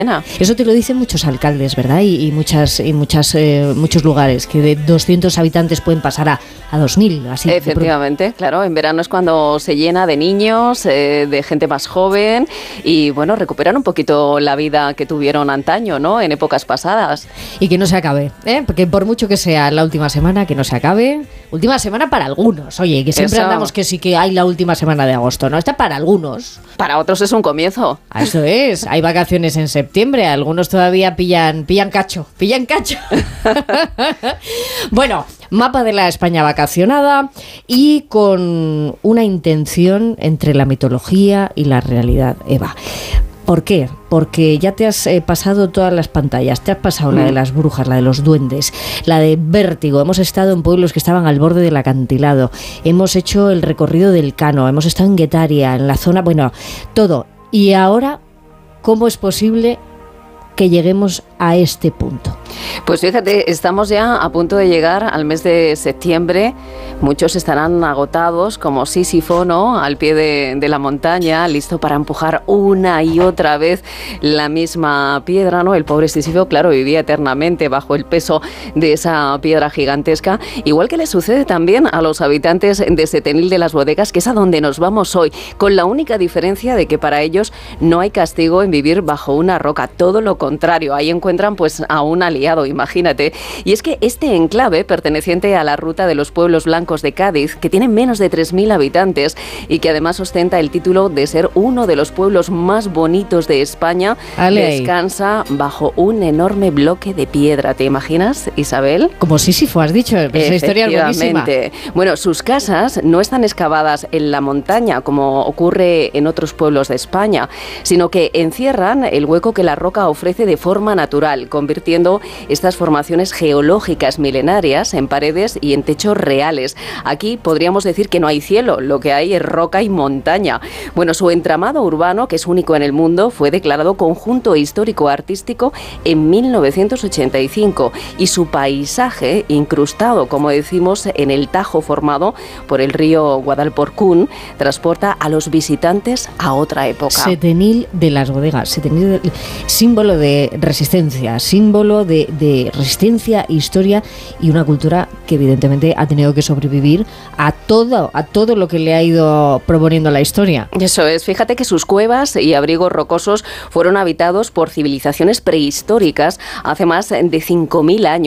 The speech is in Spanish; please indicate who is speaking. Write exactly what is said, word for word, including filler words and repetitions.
Speaker 1: Eso te lo dicen muchos alcaldes, ¿verdad? Y, y muchas, y muchas, eh, muchos lugares, que de doscientos habitantes pueden pasar a, a dos mil. Así.
Speaker 2: Efectivamente, claro. En verano es cuando se llena de niños, eh, de gente más joven y, bueno, recuperan un poquito la vida que tuvieron antaño, ¿no? En épocas pasadas.
Speaker 1: Y que no se acabe, ¿eh? Porque por mucho que sea la última semana, que no se acabe. Última semana para algunos, oye, que siempre Eso. andamos que sí que hay la última semana de agosto, ¿no? Está para algunos.
Speaker 2: Para otros es un comienzo.
Speaker 1: Eso es. Hay vacaciones en septiembre, algunos todavía pillan, pillan cacho, pillan cacho. Bueno, mapa de la España vacacionada y con una intención entre la mitología y la realidad, Eva. ¿Por qué? Porque ya te has eh, pasado todas las pantallas, te has pasado mm. la de las brujas, la de los duendes, la de Vértigo, hemos estado en pueblos que estaban al borde del acantilado, hemos hecho el recorrido del Cano, hemos estado en Guetaria, en la zona, bueno, todo. Y ahora, ¿cómo es posible que lleguemos a este punto?
Speaker 2: Pues fíjate, estamos ya a punto de llegar al mes de septiembre. Muchos estarán agotados, como Sísifo, ¿no? Al pie de, de la montaña, listo para empujar una y otra vez la misma piedra, ¿no? El pobre Sísifo, claro, vivía eternamente bajo el peso de esa piedra gigantesca. Igual que le sucede también a los habitantes de Setenil de las Bodegas, que es a donde nos vamos hoy, con la única diferencia de que para ellos no hay castigo en vivir bajo una roca. Todo lo contrario, ahí encuentran pues a un aliado, imagínate. Y es que este enclave, perteneciente a la Ruta de los Pueblos Blancos de Cádiz, que tiene menos de tres mil habitantes y que además ostenta el título de ser uno de los pueblos más bonitos de España, Ale. descansa bajo un enorme bloque de piedra. ¿Te imaginas, Isabel?
Speaker 1: Como Sísifo, has dicho, esa historia es buenísima.
Speaker 2: Bueno, sus casas no están excavadas en la montaña, como ocurre en otros pueblos de España, sino que encierran el hueco que la roca ofrece de forma natural, convirtiendo estas formaciones geológicas milenarias en paredes y en techos reales. Aquí podríamos decir que no hay cielo, lo que hay es roca y montaña. Bueno, su entramado urbano, que es único en el mundo, fue declarado conjunto histórico-artístico en mil novecientos ochenta y cinco y su paisaje, incrustado, como decimos, en el Tajo formado por el río Guadalporcún, transporta a los visitantes a otra época.
Speaker 1: Setenil de las Bodegas, Setenil, símbolo de resistencia, símbolo de, de resistencia, historia y una cultura que evidentemente ha tenido que sobrevivir a todo, a todo lo que le ha ido proponiendo la historia.
Speaker 2: Eso es, fíjate que sus cuevas y abrigos rocosos fueron habitados por civilizaciones prehistóricas hace más de cinco mil años.